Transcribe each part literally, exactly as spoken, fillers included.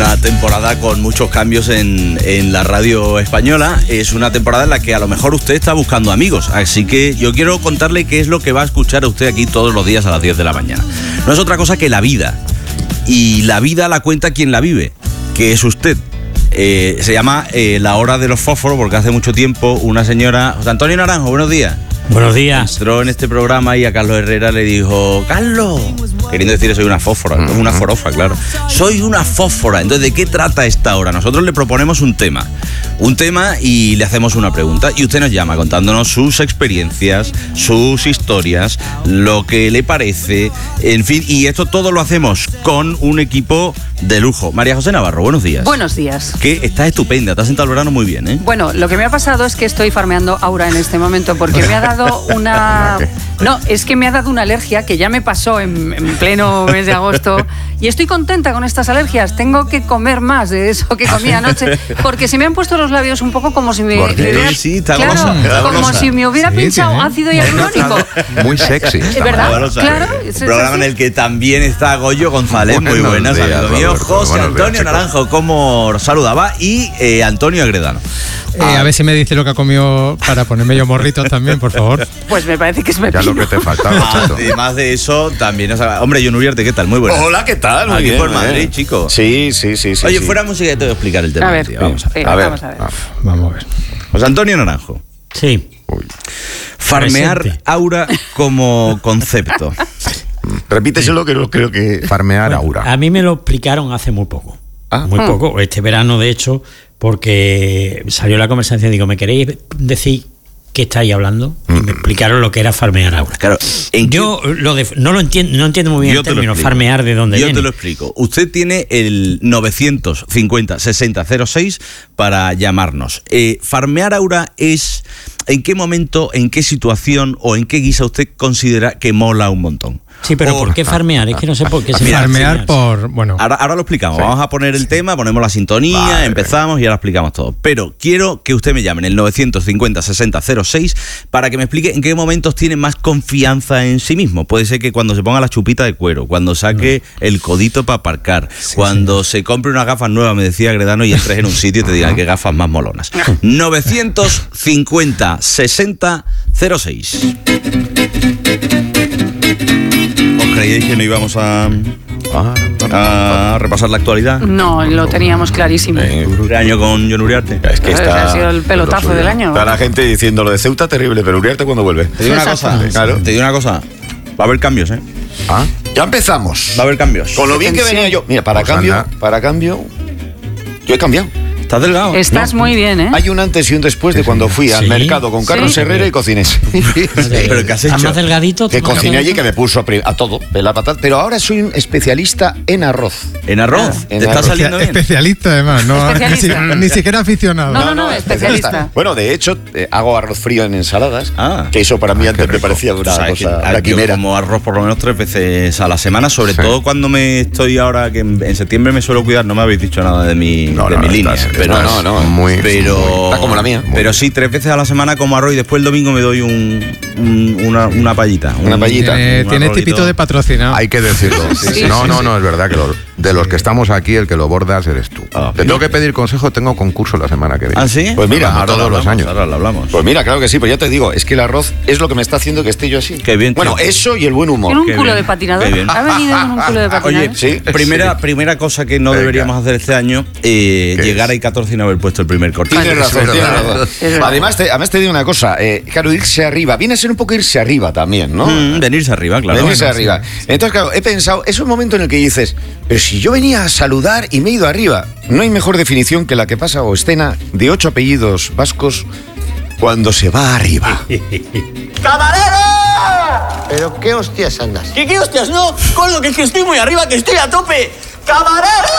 una temporada con muchos cambios en, en la radio española. Es una temporada en la que a lo mejor usted está buscando amigos. Así que yo quiero contarle qué es lo que va a escuchar usted aquí todos los días a las diez de la mañana. No es otra cosa que la vida. Y la vida la cuenta quien la vive, que es usted. Eh, se llama eh, La Hora de los Fósforos, porque hace mucho tiempo una señora... José Antonio Naranjo, buenos días. Buenos días. Entró en este programa y a Carlos Herrera le dijo: Carlos, queriendo decir soy una fósfora, mm-hmm. una forofa, claro. Soy una fósfora. Entonces, ¿de qué trata esta hora? Nosotros le proponemos un tema. Un tema y le hacemos una pregunta. Y usted nos llama contándonos sus experiencias, sus historias, lo que le parece, en fin. Y esto todo lo hacemos con un equipo de lujo. María José Navarro, buenos días. Buenos días. Que estás estupenda, te has sentado el verano muy bien, ¿eh? Bueno, lo que me ha pasado es que estoy farmeando Aura en este momento porque me ha dado una... No, es que me ha dado una alergia que ya me pasó en, en pleno mes de agosto y estoy contenta con estas alergias. Tengo que comer más de eso que comí anoche porque se me han puesto los labios un poco como si me... me hubiera, sí, está claro, golosa, como golosa. si me hubiera Sí, pinchado tiene. ácido hialurónico. Muy sexy. ¿Verdad? Golosa. Claro. Un programa en el que también está Goyo González, muy Buenos buenas, días, amigo mío. Roberto. José Buenos días, Antonio chicos. Naranjo, como saludaba, y eh, Antonio Agredano. Eh, a ver si me dice lo que ha comido para ponerme yo morritos también, por favor. Pues me parece que es Ya pepino. lo que te faltaba, chato. Además de eso, también nos ha... Hombre, John Uriarte, ¿qué tal? Muy buenas. Hola, ¿qué tal? Muy Aquí bien, por muy Madrid, bien. chico. Sí, sí, sí, sí. Oye, sí. fuera música, te voy a explicar el tema. A ver, tío. Vamos a ver. venga, A ver. vamos a ver. Vamos a ver. José Antonio Naranjo. Sí. Farmear Presente. Aura como concepto. Repíteselo, que no creo que... Farmear Bueno, Aura. a mí me lo explicaron hace muy poco. Ah. Muy poco. Este verano, de hecho, porque salió la conversación. Digo, ¿me queréis decir qué estáis hablando? Y me explicaron lo que era farmear Aura. Claro, ¿en qué- Yo lo de, no lo entiendo, no entiendo muy bien Yo el te lo término explico. farmear de dónde Yo viene. te lo explico. Usted tiene el novecientos cincuenta sesenta cero seis para llamarnos. Eh, farmear Aura es... ¿En qué momento, en qué situación o en qué guisa usted considera que mola un montón? Sí, pero O- ¿por qué farmear? Es que no sé por qué se Mira, Farmear por... Bueno, Ahora, ahora lo explicamos. Sí. Vamos a poner el tema, ponemos la sintonía, Vale, empezamos y ahora explicamos todo. Pero quiero que usted me llame en el novecientos cincuenta sesenta cero seis para que me explique en qué momentos tiene más confianza en sí mismo. Puede ser que cuando se ponga la chupita de cuero, cuando saque el codito para aparcar, cuando se compre unas gafas nuevas, me decía Agredano, y entres en un sitio y te digan qué gafas más molonas. novecientos cincuenta sesenta cero seis. ¿Os creíais que no íbamos a, a repasar la actualidad? No, lo teníamos clarísimo. Eh, ¿Un año con John Uriarte? es que Ese está... ha sido el pelotazo lo suyo. del año. Está la gente diciendo lo de Ceuta terrible, pero Uriarte cuando vuelve. Te digo una cosa, Exactamente. Claro. te digo una cosa. Va a haber cambios, ¿eh? Ah, Ya empezamos. Va a haber cambios. Con lo bien que venía yo. Mira, para Pues cambio, anda. para cambio, yo he cambiado. Estás delgado. Estás muy bien, ¿eh? Hay un antes y un después de cuando fui al Sí. mercado con Carlos Sí. Herrera y cociné. Pero ¿qué has ¿Estás hecho? más delgadito? Que ¿Estás más cociné allí, delgadito? que me puso a, pri- a todo, de la patata. Pero ahora soy un especialista en arroz. En arroz. Ah, ¿Te en está arroz. saliendo bien? especialista además, no Especialista. Ni, si- ni siquiera aficionado. No, no, no, especialista. Bueno, de hecho, eh, hago arroz frío en ensaladas. Ah. Que eso para mí Ah, antes qué me rico. parecía una Sabes que cosa, ah, una yo quimera. como arroz por lo menos tres veces a la semana, sobre Sí. todo cuando me estoy ahora, que en, en septiembre me suelo cuidar. No me habéis dicho nada de mi, No, de no, mi no, línea. estás- pero, no, no, no. Muy, pero, muy- Está como la mía. Pero sí, tres veces a la semana como arroz y después el domingo me doy un, un- una, una pallita. Una un- pallita. Tiene, un tiene arrolito. tipito de patrocinado. Hay que decirlo. sí, no, sí, no, sí. no, es verdad que lo- de los que estamos aquí, el que lo bordas eres tú. Ah, Te tengo que pedir consejo, tengo concurso la semana que viene. ¿Ah, sí? Pues mira, Ahora todos lo los hablamos, años. Ahora lo hablamos. Pues mira, claro que sí, pero ya te digo, es que el arroz es lo que me está haciendo que esté yo así. Qué bien, Bueno, tío. eso y el buen humor. Tiene un Qué culo bien, de patinador. qué bien. Ha venido con un culo de patinador. Oye, Sí, primera, sí. primera cosa que no Venga. deberíamos hacer este año, eh, ¿Qué llegar es? a I catorce y no haber puesto el primer corte. Tienes razón, Es tienes verdad. razón. Es verdad. Además te, además te digo una cosa, eh, claro, irse arriba, viene a ser un poco irse arriba también, ¿no? Mm, venirse arriba, claro. Venirse Bueno, arriba. Entonces, claro, he pensado, es un momento en el que dices, pero si yo venía a saludar y me he ido arriba, no hay mejor definición que la que pasa o escena de ocho apellidos vascos cuando se va arriba. ¡Camarero! ¿Pero qué hostias andas? ¿Qué, qué hostias? No, con lo que es que estoy muy arriba, que estoy a tope. ¡Camarero!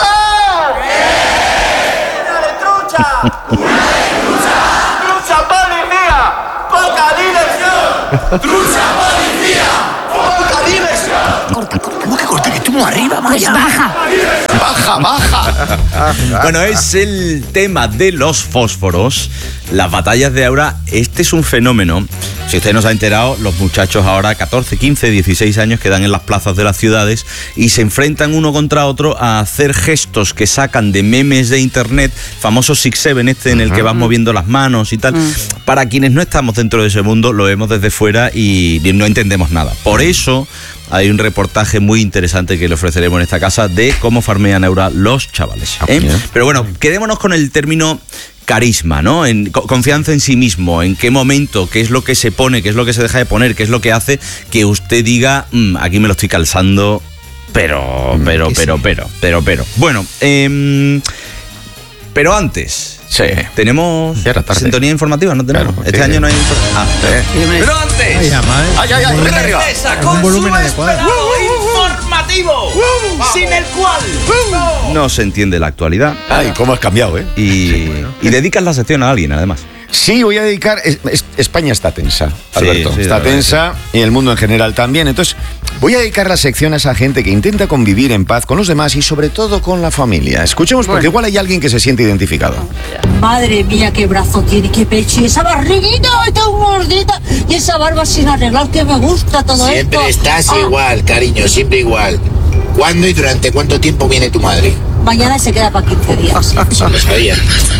¡Dale, trucha! ¡Trucha! ¡Trucha policía! ¡Poca diversión! ¡Trucha policía! ¡Poca diversión! Corta, corta. ¿Cómo que corta? Que estuvo arriba, Maya. Pues baja. Bajo baja, baja. Bueno, es el tema de los fósforos, las batallas de Aura. Este es un fenómeno. Si usted no se ha enterado, los muchachos ahora, catorce, quince, dieciséis años, quedan en las plazas de las ciudades y se enfrentan uno contra otro a hacer gestos que sacan de memes de internet, famoso six seven este en el que vas moviendo las manos y tal. Para quienes no estamos dentro de ese mundo, lo vemos desde fuera y no entendemos nada. Por eso hay un reportaje muy interesante que le ofreceremos en esta casa de cómo farmean Aura los chavales, ¿eh? Pero bueno, quedémonos con el término carisma, ¿no? En confianza en sí mismo, en qué momento, qué es lo que se pone, qué es lo que se deja de poner, qué es lo que hace que usted diga, mmm, aquí me lo estoy calzando, pero, pero, pero, pero, pero, pero. Bueno, eh, pero antes, sí. tenemos sintonía informativa, ¿no tenemos? Claro, este sí. año no hay informativa. Ah, Sí. pero antes, Ay, además, Ay, ay, ay, vete arriba. con un volumen su adecuado. esperado informativo, sin el cual no se entiende la actualidad. Ay, cómo has cambiado, ¿eh? Y, y dedicas la sección a alguien, además. Sí, voy a dedicar... es- es- España está tensa, Alberto. sí, la está verdad tensa y el mundo en general también. Entonces, voy a dedicar la sección a esa gente que intenta convivir en paz con los demás y sobre todo con la familia. Escuchemos porque Bueno. igual hay alguien que se siente identificado. Madre mía, qué brazo tiene, qué pecho, y esa barriguita tan gordita, y esa barba sin arreglar, que me gusta todo Siempre esto. estás Ah, igual, cariño, siempre igual. ¿Cuándo y durante cuánto tiempo viene tu madre? Mañana se queda para quince días. Eso lo sabía.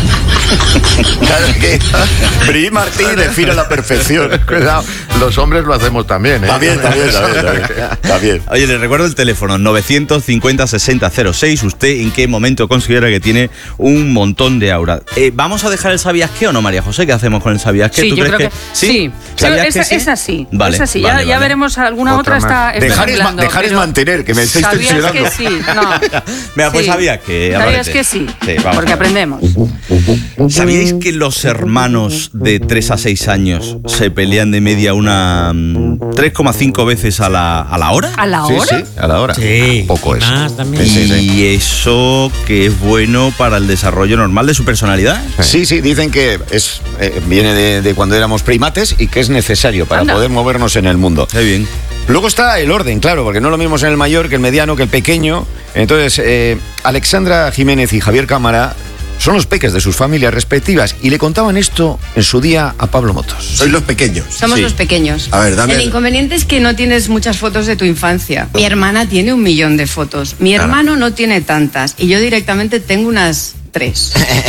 Claro que Bri Martín define a la perfección. Cuidado, los hombres lo hacemos también, ¿eh? También, también, también, también. También. Oye, le recuerdo el teléfono novecientos cincuenta sesenta cero seis. ¿Usted en qué momento considera que tiene un montón de aura? Eh, ¿Vamos a dejar el sabías qué o no, María José? ¿Qué hacemos con el sabías qué? Sí, ¿Tú yo crees creo que, sí? sí. ¿Sabías Esa, que sí? es así. Vale, es así. vale, ya, vale. ya veremos, alguna Otra otra, más. está, está Dejar es, ma- temblando, dejar es pero mantener, que me estáis ¿sabías tensionando. que sí? No. Mira, pues Sí. sabías que... ¿Sabías aparece. que sí? Sí, vamos Porque a ver. aprendemos. ¿Sabíais que los hermanos de tres a seis años se pelean de media una mm, tres coma cinco veces a la, a la hora? ¿A la Sí, hora? sí, a la hora. Sí, Poco y eso. más también. Sí, sí, Y eso que es bueno para el desarrollo normal de su personalidad. Sí, sí, dicen que es eh, viene de, de cuando éramos primates y que es necesario para Anda. poder movernos en el mundo. Qué bien. Luego está el orden, claro, porque no lo mismo en el mayor que el mediano, que el pequeño. Entonces, eh, Alexandra Jiménez y Javier Cámara son los peques de sus familias respectivas y le contaban esto en su día a Pablo Motos. Sois los pequeños. Somos Sí. los pequeños. A ver, dame- El inconveniente es que no tienes muchas fotos de tu infancia. Mi hermana tiene un millón de fotos. Mi hermano no tiene tantas. Y yo directamente tengo unas tres.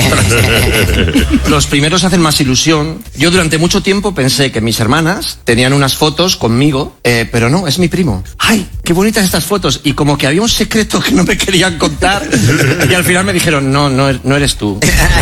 Los primeros hacen más ilusión. Yo durante mucho tiempo pensé que mis hermanas tenían unas fotos conmigo, eh, pero no, es mi primo. ¡Ay, qué bonitas estas fotos! Y como que había un secreto que no me querían contar y al final me dijeron, no, no, no eres tú.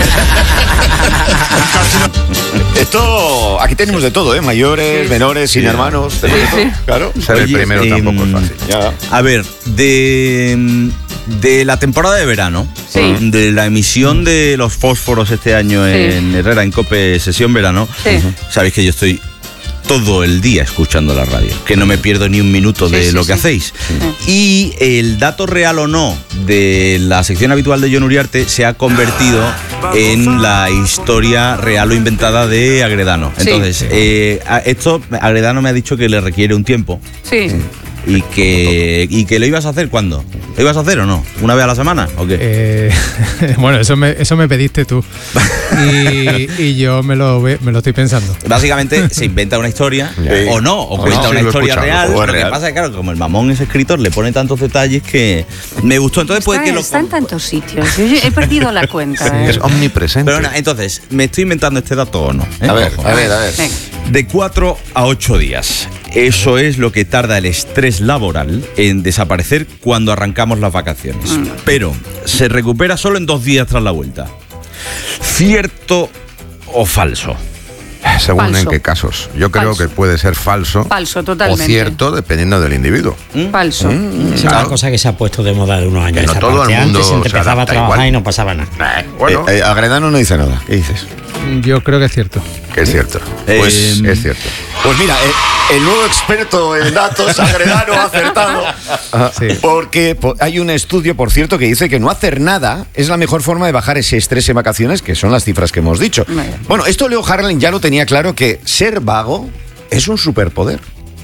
Esto, aquí tenemos de todo, ¿eh? Mayores, menores, sin hermanos. tenemos de todo, Claro. Ser el Oye, primero em, tampoco es fácil. Ya. A ver, de, de la temporada de verano, Sí. de la emisión de los fósforos este año Sí. en Herrera, en COPE Sesión Verano, Sí. sabéis que yo estoy todo el día escuchando la radio, que no me pierdo ni un minuto Sí, de sí, lo que sí. hacéis. Y el dato real o no de la sección habitual de John Uriarte se ha convertido en la historia real o inventada de Agredano. Sí. Entonces, eh, a- esto Agredano me ha dicho que le requiere un tiempo. Sí. ¿Y que, ¿Y que lo ibas a hacer cuándo? ¿Lo ibas a hacer o no? ¿Una vez a la semana o qué? Eh, bueno, eso me, eso me pediste tú. Y, y yo me lo, ve- me lo estoy pensando. Básicamente se inventa una historia, Sí. o no, o O cuenta no, una sí, lo he historia escuchado, real. o es Lo que real. pasa es que, claro, como el mamón es escritor, le pone tantos detalles que me gustó. Entonces puede Está, que lo... está en tantos sitios. Yo he perdido la cuenta. ¿eh? Es omnipresente. Pero nada, entonces, ¿me estoy inventando este dato o no? ¿Eh? A ver, Ojo. a ver, a ver. Venga. De cuatro a ocho días. Eso es lo que tarda el estrés laboral en desaparecer cuando arrancamos las vacaciones. Mm. Pero se recupera solo en dos días tras la vuelta. ¿Cierto o falso? Según Falso. en qué casos. Yo creo Falso. que puede ser falso, Falso, o totalmente. cierto, dependiendo del individuo. Falso. Es una cosa que se ha puesto de moda de unos años. Que no esa todo el parte. mundo Antes se se empezaba a adapta trabajar igual. y no pasaba nada. Bueno, Eh, eh, Agredano no dice nada. ¿Qué dices? Yo creo que es cierto. que es cierto. Pues, Eh, Es cierto. Pues mira, eh, el nuevo experto en datos, Agredano, ha acertado. Sí. Porque po- hay un estudio, por cierto, que dice que no hacer nada es la mejor forma de bajar ese estrés en vacaciones, que son las cifras que hemos dicho. Muy bien. Bueno, esto Leo Harlan ya lo tenía claro, que ser vago es un superpoder.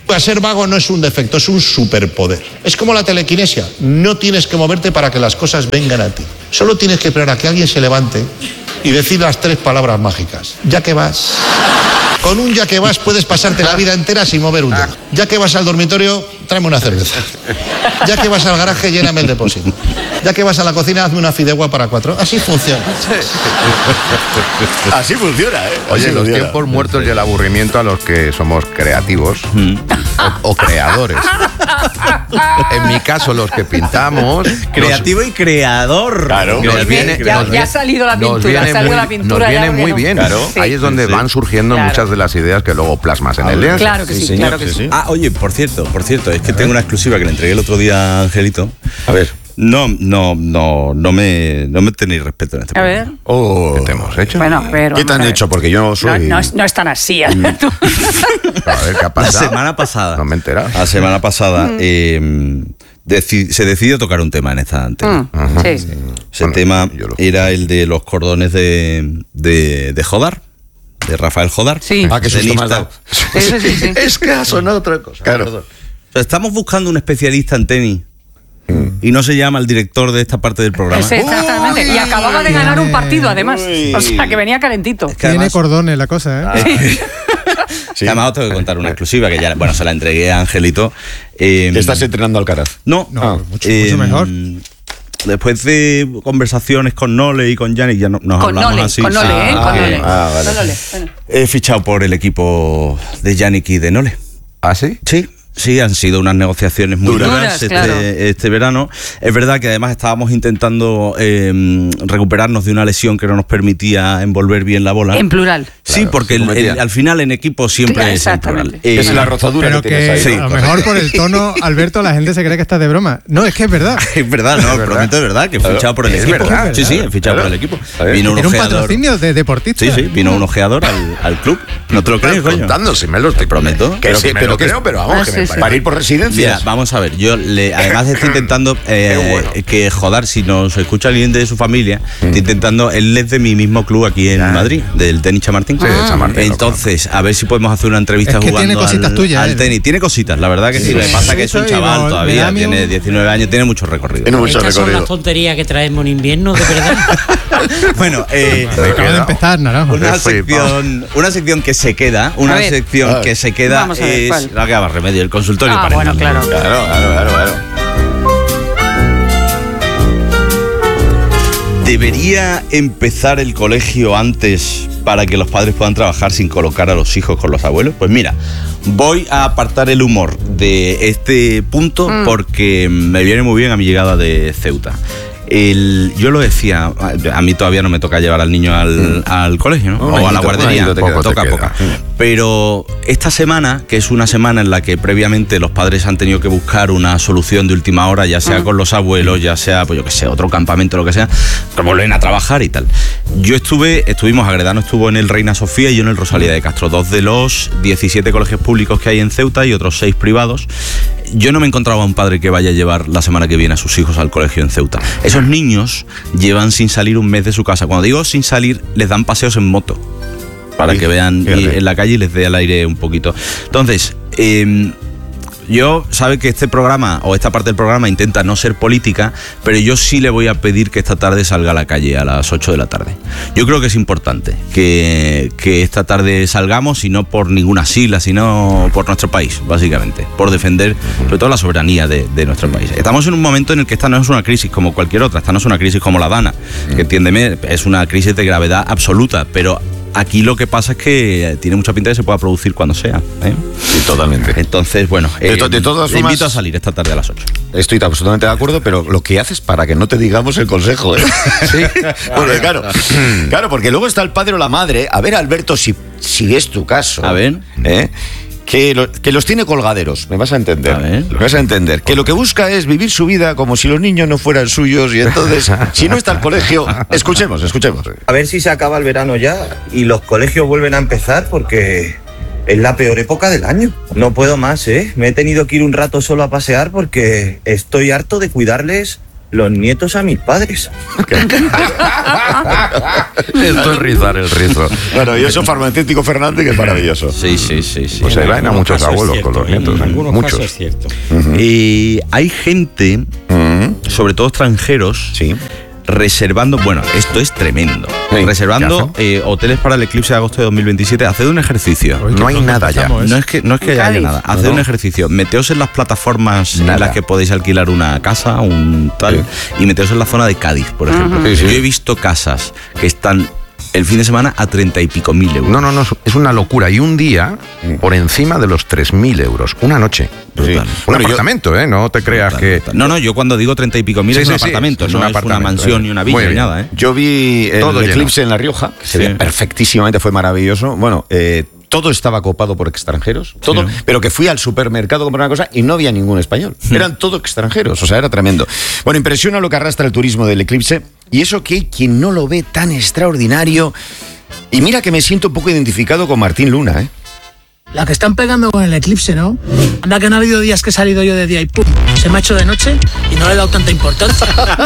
Ser vago no es un defecto, es un superpoder. Es como la telequinesia. No tienes que moverte para que las cosas vengan a ti. Solo tienes que esperar a que alguien se levante y decir las tres palabras mágicas. Ya que vas. Con un ya que vas puedes pasarte la vida entera sin mover un dedo. Ya que vas al dormitorio, tráeme una cerveza. Ya que vas al garaje, lléname el depósito. Ya que vas a la cocina, hazme una fideuá para cuatro. Así funciona. Así funciona, ¿eh? Oye, Así los funciona. tiempos muertos y el aburrimiento a los que somos creativos o, o creadores. En mi caso, los que pintamos... Creativo y creador. Claro. Nos viene, ya, nos ya viene- ha salido la nos pintura, ha viene salido muy, la pintura. nos ya viene porque muy no- bien. Sí. Ahí es donde Sí, van surgiendo Claro. muchas de las ideas que luego plasmas en el lienzo. Claro que sí, claro que sí. Ah, oye, por cierto, por cierto, es que tengo una exclusiva que le entregué el otro día a Angelito. A ver. No, no, no, no me, no me tenéis respeto en este A programa. ver. Oh. ¿Qué te hemos hecho? Bueno, pero. ¿Qué te han vamos a ver. hecho? Porque yo No, soy... no, es- no es tan así. ¿eh? A ver, ¿qué ha La pasado? semana pasada. No me he enterado. La semana pasada eh, deci- se decidió tocar un tema en esta antena. Mm, sí, sí. Ese Bueno, tema yo lo- era el de los cordones de, de, de Jodar, de Rafael Jodar. Sí. Ah, que susto me has tenista. dado. Sí, sí, sí, sí. Es que ha sonado otra cosa. Claro. O sea, estamos buscando un especialista en tenis y no se llama el director de esta parte del programa. Ese, exactamente. Y acababa de ganar un partido, además. O sea, que venía calentito. Que Tiene además- cordones la cosa, ¿eh? que además os tengo que contar una exclusiva que ya, bueno, se la entregué a Angelito. Eh, ¿Te estás entrenando al Alcaraz? No, No, mucho, eh, mucho mejor. Después de conversaciones con Nole y con Yannick, ya no- nos Con hablamos Nole, así. con Nole, ¿eh? Ah, Con Nole. ah, vale. Con Nole. Bueno. He fichado por el equipo de Yannick y de Nole. ¿Ah, sí? Sí. Sí, han sido unas negociaciones muy Duras, duras este, claro. este verano. Es verdad que además estábamos intentando eh, recuperarnos de una lesión que no nos permitía envolver bien la bola. En plural. Sí, Claro, porque se el- cometía. el- al final en equipo siempre Claro, es en plural. exactamente. Eh, Es la rozadura Pero que que tienes ahí. a lo mejor por el tono, Alberto, la gente se cree que estás de broma. No, es que es verdad. Es verdad, no, verdad. prometo, es verdad, que he fichado por el Es equipo. verdad. Sí, sí, he fichado Claro. por el equipo. A ver. Vino un Era un ojeador. patrocinio de deportista. Sí, sí, vino un ojeador al, al club. ¿No te lo crees, coño? Contando, si me lo estoy prometo. Que Pero, sí, que- me pero lo que- creo, pero vamos, Ah, que sí, me sí. parece. Para ir por residencias. Mira, vamos a ver, yo le, además estoy intentando eh, Qué bueno. que Jodar, si nos escucha alguien de su familia, estoy intentando, él es de mi mismo club aquí en Ya. Madrid, del tenis Chamartín. Sí, de Chamartín, lo Entonces, a ver si podemos hacer una entrevista Es que jugando tiene cositas al, tuyas, al él. tenis. Tiene cositas, la verdad que sí. Lo que pasa es que es un Eso y chaval lo- me todavía, da tiene miedo. diecinueve años, tiene mucho recorrido. Tiene mucho Estas son recorrido. las tonterías que traemos en invierno, de verdad. Bueno, eh, Acaba de empezar, Naranjo. una Qué flipado. sección, una sección que se queda, una A ver. sección Ah. que se queda Vamos a ver, es ¿cuál? la que va remedio, el consultorio Ah, parental. bueno, claro. Claro, claro, claro, claro. ¿Debería empezar el colegio antes para que los padres puedan trabajar sin colocar a los hijos con los abuelos? Pues mira, voy a apartar el humor de este punto Mm. porque me viene muy bien a mi llegada de Ceuta. El- yo lo decía, a, a mí todavía no me toca llevar al niño al, al colegio, ¿no? Un o a la añito, un guardería, añito te poco, queda. toca, te poca. queda. Pero esta semana, que es una semana en la que previamente los padres han tenido que buscar una solución de última hora, ya sea con los abuelos, ya sea, pues yo que sé, otro campamento, lo que sea, que vuelven a trabajar y tal. Yo estuve, estuvimos, Agredano estuvo en el Reina Sofía y yo en el Rosalía de Castro, dos de los diecisiete colegios públicos que hay en Ceuta y otros seis privados. Yo no me encontraba un padre que vaya a llevar la semana que viene a sus hijos al colegio en Ceuta. Esos niños llevan sin salir un mes de su casa. Cuando digo sin salir, les dan paseos en moto para Sí, que vean fíjate. y- en la calle y les dé el aire un poquito. Entonces, eh, yo sabe que este programa o esta parte del programa intenta no ser política, pero yo sí le voy a pedir que esta tarde salga a la calle a las ocho de la tarde. Yo creo que es importante que, que esta tarde salgamos, y no por ninguna sigla, sino por nuestro país, básicamente, por defender sobre todo la soberanía de, de nuestro país. Estamos en un momento en el que esta no es una crisis como cualquier otra, esta no es una crisis como la Dana, que entiéndeme, es una crisis de gravedad absoluta, pero aquí lo que pasa es que tiene mucha pinta de que se pueda producir cuando sea, ¿eh? Sí, totalmente. Entonces, bueno, De to- de todas le formas- invito a salir esta tarde a las ocho. Estoy absolutamente de acuerdo, pero lo que haces para que no te digamos el consejo, ¿eh? Sí. Porque, claro, claro, porque luego está el padre o la madre. A ver, Alberto, si, si es tu caso. A ver. ¿eh? Que, lo- que los tiene colgaderos, me vas a entender. A ver. Me vas a entender. Que lo que busca es vivir su vida como si los niños no fueran suyos, y entonces, si no está el colegio, escuchemos, escuchemos. A ver si se acaba el verano ya y los colegios vuelven a empezar, porque es la peor época del año. No puedo más, ¿eh? Me he tenido que ir un rato solo a pasear porque estoy harto de cuidarles los nietos a mis padres. Esto es rizar el rizo. Maravilloso farmacéutico Fernández, que es maravilloso. Sí, sí, sí, sí. Pues se van a muchos abuelos cierto, con los en nietos. ¿eh? algunos Muchos. casos es cierto. Uh-huh. Y hay gente, Uh-huh. sobre todo extranjeros, Sí. reservando, bueno, esto es tremendo, Sí. reservando eh, hoteles para el eclipse de agosto de dos mil veintisiete. Haced un ejercicio. Uy, qué No hay pronto nada ya. empezamos, ¿eh? No es que, no es que En haya Cádiz. nada. Haced No. un ejercicio. Meteos en las plataformas Nada. en las que podéis alquilar una casa, un tal, y meteos en la zona de Cádiz, por ejemplo. Sí, sí. Yo he visto casas que están el fin de semana a treinta y pico mil euros. No, no, no, es una locura. Y un día por encima de los tres mil euros. Una noche. Brutal. Un Bueno, yo- apartamento, ¿eh? No te creas Brutal, que... brutal. No, no, yo cuando digo treinta y pico mil Sí, es un sí, sí, apartamento, es no un es una apartamento, mansión eh. ni una Muy villa ni bien. nada, ¿eh? Yo vi el Todo lleno. eclipse en La Rioja, que se Sí. veía perfectísimamente, fue maravilloso. Bueno, eh, todo estaba copado por extranjeros, todo, Sí. pero que fui al supermercado a comprar una cosa y no había ningún español. Eran todo extranjeros, o sea, era tremendo. Bueno, impresiona lo que arrastra el turismo del eclipse y eso que hay quien no lo ve tan extraordinario. Y mira que me siento un poco identificado con Martín Luna, ¿eh? La que están pegando con el eclipse, ¿no? Anda que no ha habido días que he salido yo de día y ¡pum! Se me ha hecho de noche y no le he dado tanta importancia.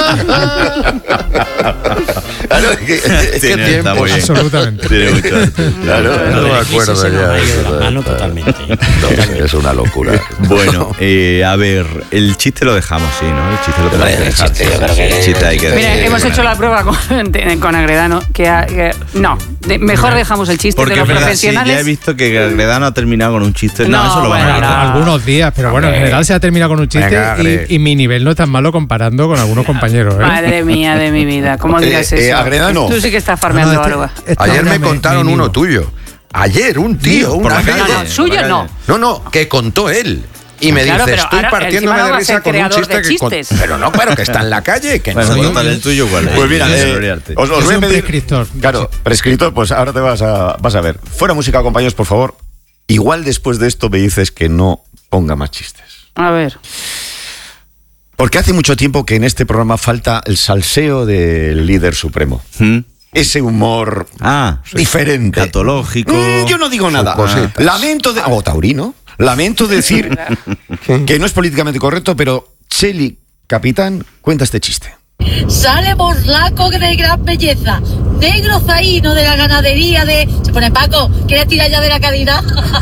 Claro, es que, es que Tiene- está muy bien. Absolutamente. Tiene mucho arte. claro, No me Lo del eclipse acuerdo se nos ya. ha ido de la eso, mano eso, totalmente. Es una locura. Bueno, eh, a ver, el chiste lo dejamos, sí, ¿no? El chiste lo tenemos que dejar. chiste, yo creo que- El chiste hay que Mira, dejar. hemos hecho la prueba con, con Agredano, que, ha- que- no, de- mejor dejamos el chiste Porque de es los verdad, sí, ya he profesionales. visto que Gredano ha terminado con un chiste. No, No, eso lo vamos bueno, a no. quitar. Algunos días, pero bueno, en general se ha terminado con un chiste Venga, Gre. y, y mi nivel no es tan malo comparando con algunos compañeros. ¿eh? Madre mía de mi vida, ¿cómo Eh, digas eh, eso? Agredano. Tú sí que estás farmeando No, este- algo. esta Ayer hora me contaron me uno inhibo. tuyo. Ayer, un tío, Por una la calle. No, no, por suyo la no. calle. No, no, que contó él. Y me Claro, dice, pero estoy ahora partiéndome encima de va a risa ser con un creador chiste de que... con- chistes. Pero no, claro, que está en la calle. Que Bueno, no. cuéntale el tuyo, ¿cuál es? Pues mira, Yo eh, soy Uriarte. os, os Yo voy soy a un pedir. prescriptor. Claro, prescriptor, pues ahora te vas a, vas a ver. Fuera música, compañeros, por favor. Igual después de esto me dices que no ponga más chistes. A ver. Porque hace mucho tiempo que en este programa falta el salseo del líder supremo. ¿Mm? Ese humor Ah, diferente. catológico. Mm, yo no digo nada. cositas. Lamento de... O taurino. Lamento decir que no es políticamente correcto, pero Cheli, capitán, cuenta este chiste. Sale Borlaco de gran belleza, negro zaíno de la ganadería de... Se pone Paco, ¿quieres tirar ya de la cadena?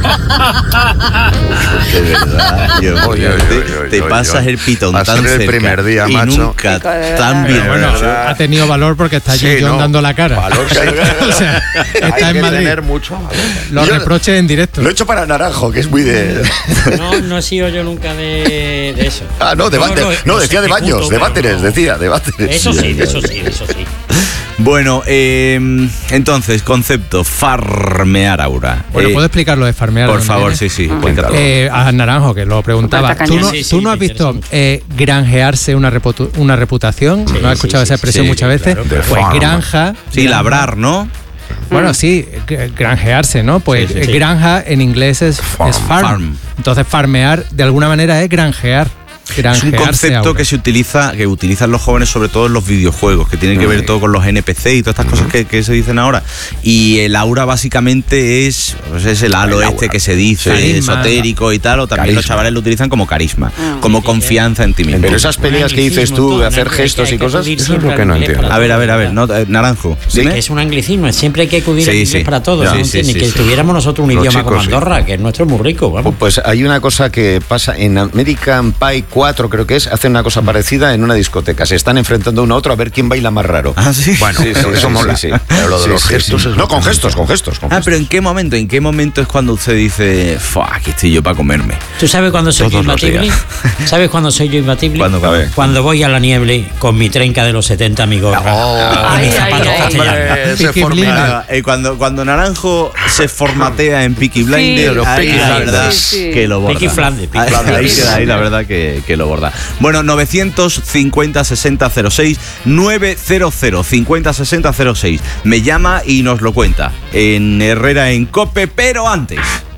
De verdad, Dios mío, Oye, oye, te, oye, oye, te oye, pasas oye. el pitón Va a tan ser el cerca primer día, y macho. nunca Chico, de verdad. tan bien. Bueno, hecho. ha tenido valor porque está Sí, Jim John no. dando la cara. Valor que hay, O sea, está hay en que Madrid. tener mucho valor. Los Yo- reproches en directo. Lo he hecho para Naranjo, que es muy de... No, no he sido yo nunca de, de eso. Ah, no, de Yo bate- lo- no, los decía de ejecuto, baños, de pero váteres, no. decía, de váteres. Eso sí, eso sí, eso sí. Bueno, eh, entonces, concepto, farmear aura. Bueno, Eh, ¿puedo explicar lo de farmear? Por dónde favor, viene? sí, sí. Cuéntalo. cuéntalo. Eh, a Naranjo, que lo preguntaba. Cuenta ¿Tú no, cañón. Sí, tú sí, no has me visto interesa eh, granjearse una, reputu- una reputación? Sí, ¿No has sí, escuchado sí, esa sí, expresión sí, muchas claro, veces? claro. Pues Farm. granja. Sí, labrar, ¿no? Bueno, sí, g- granjearse, ¿no? Pues Sí, sí, eh, sí. granja en inglés es farm. Es farm. Farm. Entonces, farmear de alguna manera es granjear. Es un Granjearse concepto aura. que se utiliza, que utilizan los jóvenes sobre todo en los videojuegos, que tiene que ver todo con los N P C y todas estas cosas que, que se dicen ahora. Y el aura básicamente es, pues es el halo El este aura. que se dice, Carisma. esotérico y tal, o también los Carisma. chavales lo utilizan como carisma, como confianza en ti mismo. Pero esas peleas que dices tú de hacer gestos y cosas... Eso es lo que no entiendo. A ver, a ver, a ver, no, eh, Naranjo. Sí, dime. que es un anglicismo, siempre hay que acudir Sí, al inglés sí. para todos. Ya. ¿no? Sí, sí, Ni sí, que sí. tuviéramos nosotros un Los idioma chicos, como sí. Andorra, que el nuestro es muy rico. Vamos. Pues hay una cosa que pasa en American Pie cuatro, creo que es, hacen una cosa parecida en una discoteca. Se están enfrentando uno a otro a ver quién baila más raro. Ah, sí. Bueno, Sí, sí, eso sí, mola. sí, sí. Pero lo de Sí, los sí, gestos sí. es No, lo con que- gestos, con gestos. Con Ah, gestos. pero ¿en qué momento? ¿En qué momento es cuando usted dice, fuck, aquí estoy yo para comerme? ¿Tú sabes cuándo soy yo Todos los imbatible? días. ¿Sabes cuándo soy yo imbatible? ¿Cuándo, cuándo? A ver. Cuando voy a la nieve con mi trenca de los setenta, mi gorra. Oh, y mis ay, zapatos ay, castellanos. hombre, se Peaky formea. Blinders. Ah, eh, cuando, cuando Naranjo se formatea en Peaky Blinders, los ahí Peaky la Blinders. verdad Sí, sí. que lo borda. Peaky Flanders, Peaky Ahí- Flanders. Ahí queda ahí la verdad que, que lo borda. Bueno, novecientos cincuenta sesenta cero seis, novecientos cincuenta sesenta cero seis. Me llama y nos lo cuenta en Herrera en Cope, pero antes...